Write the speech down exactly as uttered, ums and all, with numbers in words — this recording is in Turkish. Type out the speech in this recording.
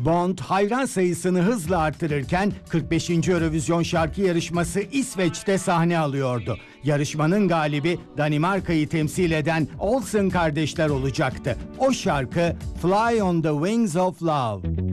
Bond hayran sayısını hızla artırırken kırk beşinci Eurovision şarkı yarışması İsveç'te sahne alıyordu. Yarışmanın galibi Danimarka'yı temsil eden Olsen kardeşler olacaktı. O şarkı Fly on the Wings of Love.